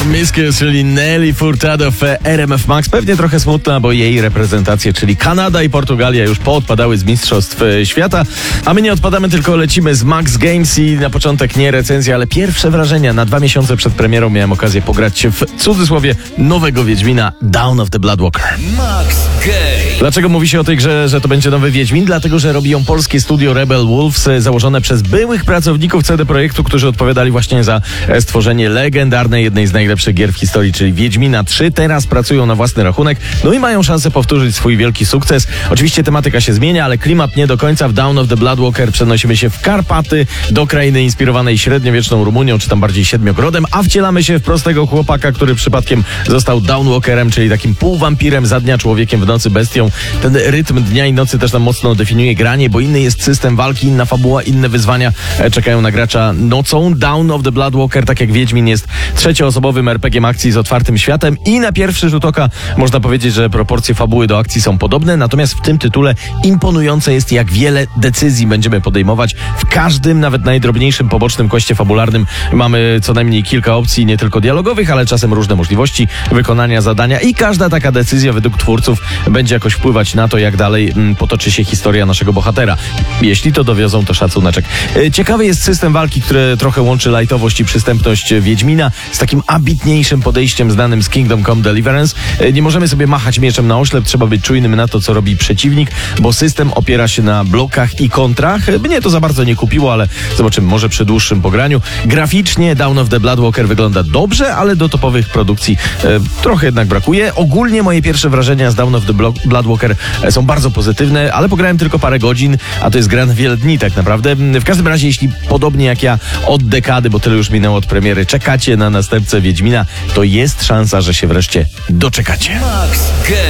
Miskers, czyli Nelly Furtado w RMF Max. Pewnie trochę smutna, bo jej reprezentacje, czyli Kanada i Portugalia, już poodpadały z mistrzostw świata. A my nie odpadamy, tylko lecimy z Max Games i na początek nie recenzja, ale pierwsze wrażenia. Na 2 miesiące przed premierą miałem okazję pograć w cudzysłowie nowego Wiedźmina, Dawn of the Bloodwalker. Max Games. Dlaczego mówi się o tej grze, że to będzie nowy Wiedźmin? Dlatego, że robi ją polskie studio Rebel Wolves, założone przez byłych pracowników CD Projektu, którzy odpowiadali właśnie za stworzenie legendarnej, jednej z najlepszych gier w historii, czyli Wiedźmina 3. Teraz pracują na własny rachunek, no i mają szansę powtórzyć swój wielki sukces. Oczywiście tematyka się zmienia, ale klimat nie do końca. W Dawn of the Bloodwalker przenosimy się w Karpaty, do krainy inspirowanej średniowieczną Rumunią, czy tam bardziej Siedmiogrodem, a wcielamy się w prostego chłopaka, który przypadkiem został Downwalkerem, czyli takim półwampirem, za dnia człowiekiem, w nocy bestią. Ten rytm dnia i nocy też nam mocno definiuje granie, bo inny jest system walki, inna fabuła, inne wyzwania czekają na gracza nocą. Dawn of the Bloodwalker, tak jak Wiedźmin, jest trzecioosobowym RPG-iem akcji z otwartym światem i na pierwszy rzut oka można powiedzieć, że proporcje fabuły do akcji są podobne, natomiast w tym tytule imponujące jest, jak wiele decyzji będziemy podejmować. W każdym, nawet najdrobniejszym pobocznym questie fabularnym mamy co najmniej kilka opcji, nie tylko dialogowych, ale czasem różne możliwości wykonania zadania i każda taka decyzja według twórców będzie jakoś wpływać na to, jak dalej potoczy się historia naszego bohatera. Jeśli to dowiozą, to szacunek. Ciekawy jest system walki, który trochę łączy lightowość i przystępność Wiedźmina z takim ambitniejszym podejściem znanym z Kingdom Come Deliverance. Nie możemy sobie machać mieczem na oślep, trzeba być czujnym na to, co robi przeciwnik, bo system opiera się na blokach i kontrach. Mnie to za bardzo nie kupiło, ale zobaczymy, może przy dłuższym pograniu. Graficznie Dawn of the Bloodwalker wygląda dobrze, ale do topowych produkcji trochę jednak brakuje. Ogólnie moje pierwsze wrażenia z Dawn of the Bloodwalker są bardzo pozytywne, ale pograłem tylko parę godzin, a to jest gra na wiele dni tak naprawdę. W każdym razie, jeśli podobnie jak ja od dekady, bo tyle już minęło od premiery, czekacie na następcę Wiedźmina, to jest szansa, że się wreszcie doczekacie. Max Games.